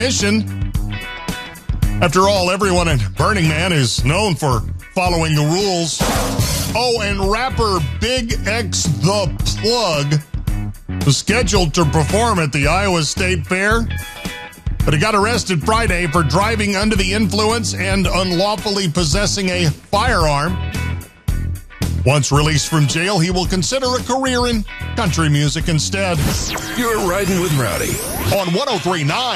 mission. After all, everyone at Burning Man is known for following the rules. Oh, and rapper Big X the Plug was scheduled to perform at the Iowa State Fair, but he got arrested Friday for driving under the influence and unlawfully possessing a firearm. Once released from jail, he will consider a career in country music instead. You're Riding with Rowdy on 103.9